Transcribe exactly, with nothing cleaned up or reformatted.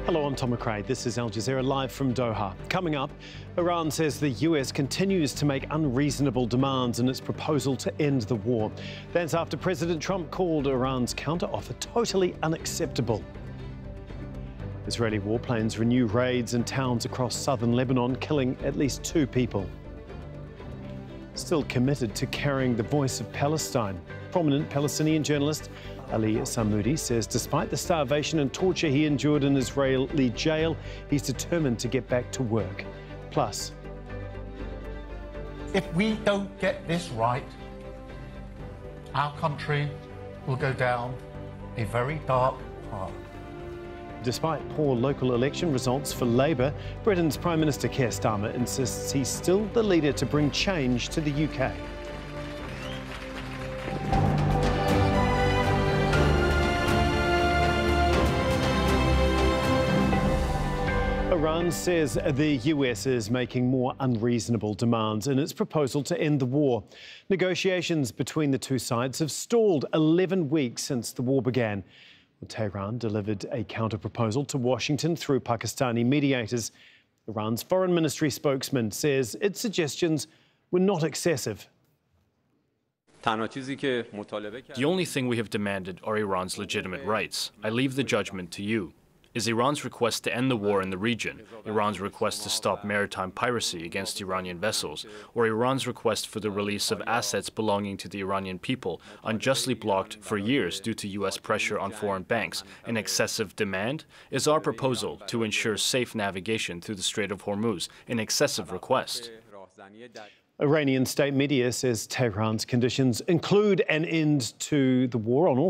Hello, I'm Tom McRae. This is Al Jazeera live from Doha. Coming up, Iran says the U S continues to make unreasonable demands in its proposal to end the war. That's after President Trump called Iran's counteroffer totally unacceptable. Israeli warplanes renew raids in towns across southern Lebanon, killing at least two people. Still committed to carrying the voice of Palestine, prominent Palestinian journalist Ali Samoudi says despite the starvation and torture he endured in Israeli jail, he's determined to get back to work. Plus, if we don't get this right, our country will go down a very dark path. Despite poor local election results for Labour, Britain's Prime Minister Keir Starmer insists he's still the leader to bring change to the U K. Iran says the U S is making more unreasonable demands in its proposal to end the war. Negotiations between the two sides have stalled eleven weeks since the war began. Tehran delivered a counter-proposal to Washington through Pakistani mediators. Iran's foreign ministry spokesman says its suggestions were not excessive. The only thing we have demanded are Iran's legitimate rights. I leave the judgment to you. Is Iran's request to end the war in the region, Iran's request to stop maritime piracy against Iranian vessels, or Iran's request for the release of assets belonging to the Iranian people, unjustly blocked for years due to U S pressure on foreign banks, an excessive demand? Is our proposal to ensure safe navigation through the Strait of Hormuz an excessive request? Iranian state media says Tehran's conditions include an end to the war on all